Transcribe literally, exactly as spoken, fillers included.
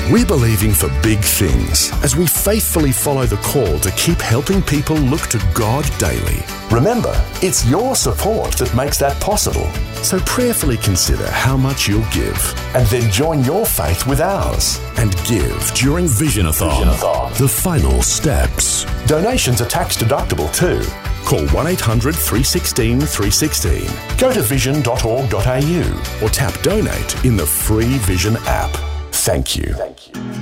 We're believing for big things as we faithfully follow the call to keep helping people look to God daily. Remember, it's your support that makes that possible. So prayerfully consider how much you'll give and then join your faith with ours and give during Vision-a-thon. Vision-a-thon. The final steps. Donations are tax deductible too. Call one eight hundred three one six three one six. Go to vision dot org dot a u or tap donate in the free Vision app. Thank you. Thank you.